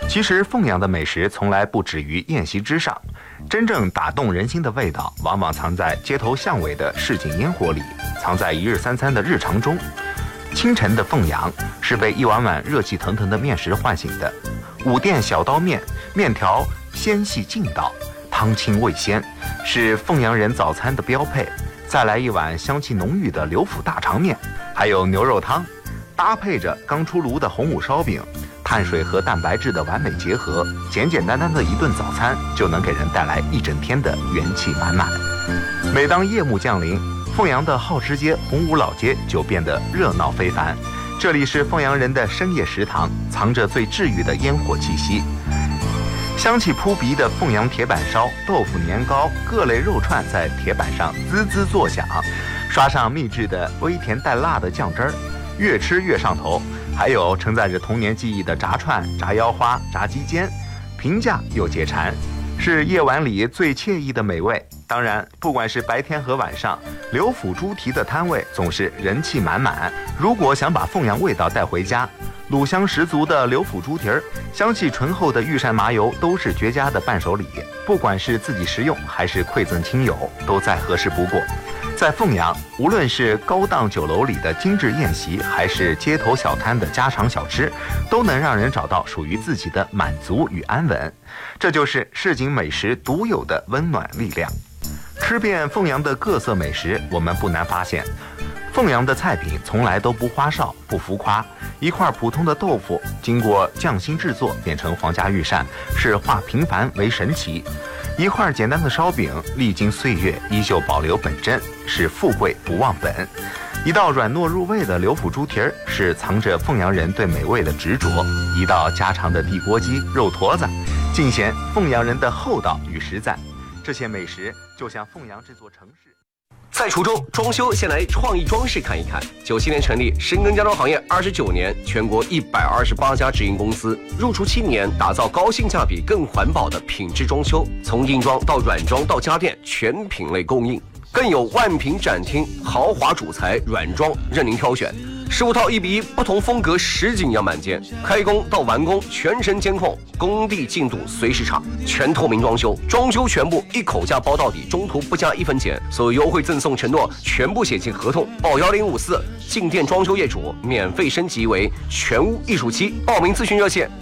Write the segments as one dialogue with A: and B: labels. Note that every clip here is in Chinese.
A: 其实凤阳的美食从来不止于宴席之上，真正打动人心的味道往往藏在街头巷尾的市井烟火里，藏在一日三餐的日常中。清晨的凤阳是被一碗碗热气腾腾的面食唤醒的，五店小刀面，面条纤细劲道，汤清味鲜，是凤阳人早餐的标配。再来一碗香气浓郁的刘府大肠面，还有牛肉汤，搭配着刚出炉的红五烧饼，碳水和蛋白质的完美结合，简简单单的一顿早餐就能给人带来一整天的元气满满。每当夜幕降临，凤阳的好吃街洪武老街就变得热闹非凡。这里是凤阳人的深夜食堂，藏着最治愈的烟火气息。香气扑鼻的凤阳铁板烧、豆腐年糕、各类肉串在铁板上滋滋作响，刷上秘制的微甜带辣的酱汁儿，越吃越上头。还有承载着童年记忆的炸串、炸腰花、炸鸡尖，平价又解馋，是夜晚里最惬意的美味。当然，不管是白天和晚上，刘府猪蹄的摊位总是人气满满。如果想把凤阳味道带回家，卤香十足的刘府猪蹄儿，香气醇厚的御膳麻油都是绝佳的伴手礼。不管是自己食用还是馈赠亲友，都再合适不过。在凤阳，无论是高档酒楼里的精致宴席，还是街头小摊的家常小吃，都能让人找到属于自己的满足与安稳。这就是市井美食独有的温暖力量。吃遍凤阳的各色美食，我们不难发现，凤阳的菜品从来都不花哨、不浮夸。一块普通的豆腐，经过匠心制作变成皇家御膳，是化平凡为神奇。一块简单的烧饼，历经岁月依旧保留本真，是富贵不忘本。一道软糯入味的刘府猪蹄儿，是藏着凤阳人对美味的执着。一道家常的地锅鸡、肉坨子，尽显凤阳人的厚道与实在。这些美食就像凤阳这座城市。
B: 在滁州装修，先来创意装饰看一看。97年成立，深耕家装行业29年，全国128家直营公司，入驻7年，打造高性价比、更环保的品质装修，从硬装到软装到家电，全品类供应，更有万品展厅，豪华主材软装任您挑选。15套1:1，不同风格实景样板间，开工到完工全程监控，工地进度随时查，全透明装修，装修全部一口价包到底，中途不加1分钱，所有优惠赠送承诺全部写进合同，报1054，进店装修业主免费升级为全屋艺术期，报名咨询热线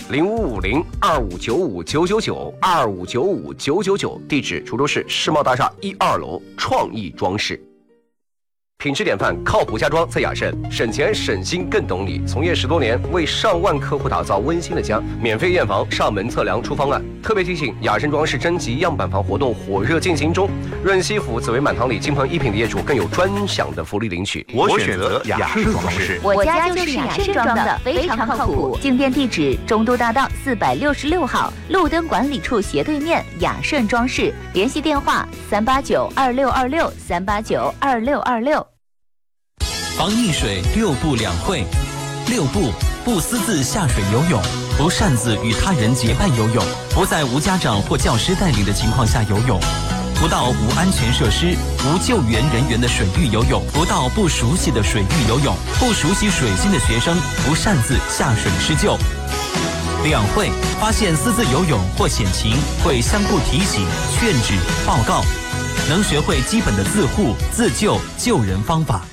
B: 0550-2595-999，2595-999，地址滁州市世贸大厦1、2楼创意装饰。品质典范，靠谱家装在雅盛，省钱省心更懂你。从业10多年，为上万客户打造温馨的家，免费验房、上门测量出方案。特别提醒，雅盛装饰征集样板房活动火热进行中，润西府、紫薇满堂里金鹏一品的业主更有专享的福利领取。
A: 我选择雅盛装饰，
C: 我家就是雅盛装的，非常靠谱。进店地址：中都大道466号，路灯管理处斜对面，雅盛装饰。联系电话：389-2626，389-2626。
D: 防溺水6步2会：6步，不私自下水游泳，不擅自与他人结伴游泳，不在无家长或教师带领的情况下游泳，不到无安全设施、无救援人员的水域游泳，不到不熟悉的水域游泳，不熟悉水性的学生不擅自下水施救。2会，发现私自游泳或险情，会相互提醒、劝止、报告，能学会基本的自护、自救、救人方法。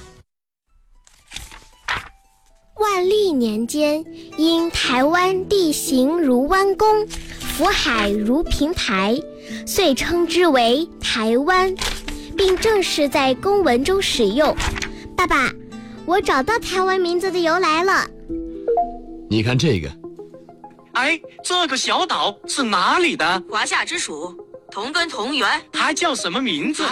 E: 万历年间，因台湾地形如弯弓，福海如平台，遂称之为台湾，并正式在公文中使用。爸爸，我找到台湾名字的由来了。
F: 你看这个，
G: 哎，这个小岛是哪里的？
H: 华夏之属，同根同源。
G: 它叫什么名字？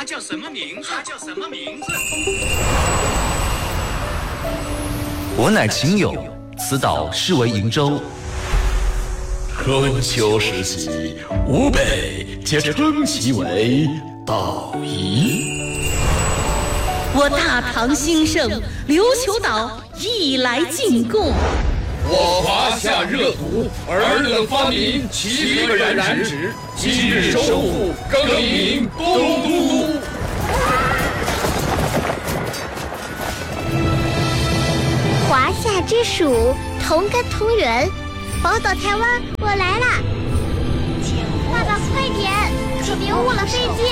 D: 我乃秦友，此岛是为瀛州。
F: 春秋时期，吴北皆称其为岛夷。
H: 我大唐兴盛，琉球岛亦来进贡。
I: 我华夏热土，尔等发明齐可染指，今日收复，更名东都。
E: 华夏之属，同根同源，宝岛台湾，我我来了！爸爸，快点，可别误了飞机！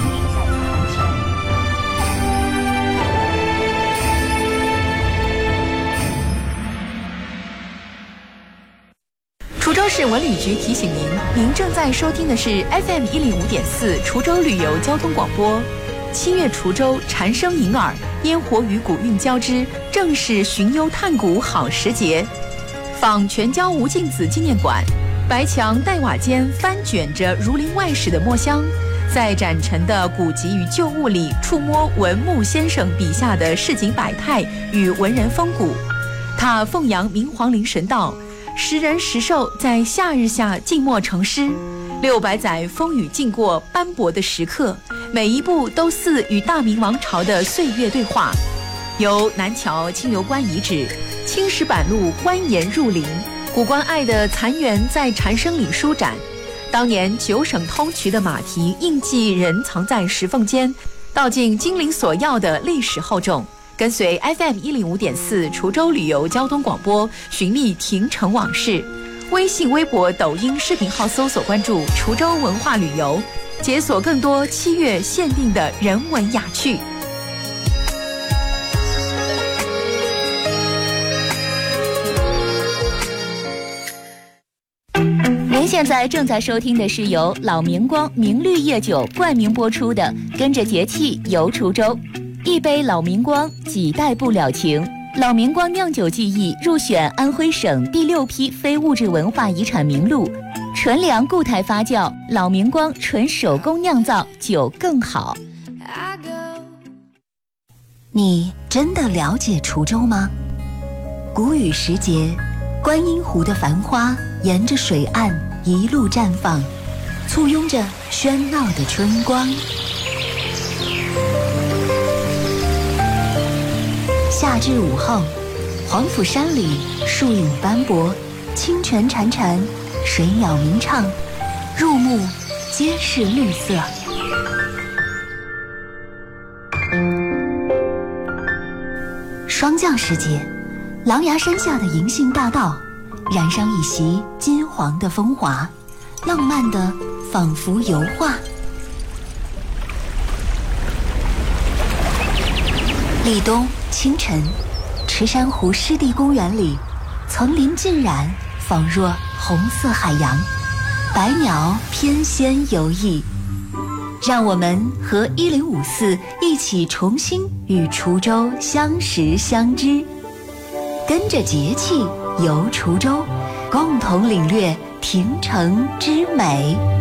J: 滁州市文旅局提醒您正在收听的是 FM 105.4滁州旅游交通广播。7月滁州蝉声迎耳，烟火与古韵交织，正是寻幽探古好时节。访全椒吴敬梓纪念馆，白墙黛瓦间翻卷着《儒林外史》的墨香，在展陈的古籍与旧物里触摸文牧先生笔下的市井百态与文人风骨。他奉扬明皇陵神道，时人时兽在夏日下静默成诗，600载风雨经过斑驳的时刻，每一步都似与大明王朝的岁月对话。由南桥清流关遗址、青石板路蜿蜒入林，古关隘的残垣在蝉声里舒展。当年9省通衢的马蹄印记人藏在石缝间，道尽金陵索要的历史厚重。跟随 FM 105.4滁州旅游交通广播，寻觅亭城往事。微信、微博、抖音视频号搜索关注滁州文化旅游，解锁更多7月限定的人文雅趣。
C: 您现在正在收听的是由老明光明绿夜酒冠名播出的《跟着节气游滁州》。一杯老明光，几代不了情。老明光酿酒技艺入选安徽省第6批非物质文化遗产名录。纯粮固态发酵，老明光纯手工酿造，酒更好。
K: 你真的了解滁州吗？谷雨时节，观音湖的繁花沿着水岸一路绽放，簇拥着喧闹的春光。夏至午后，黄甫山里树影斑驳，清泉潺潺，水鸟鸣唱，入目皆是绿色。霜降时节，狼牙山下的银杏大道染上一袭金黄的风华，浪漫的仿佛油画。立冬清晨，池山湖湿地公园里，层林尽染，仿若红色海洋，百鸟翩跹游弋。让我们和1054一起重新与滁州相识相知，跟着节气游滁州，共同领略亭城之美。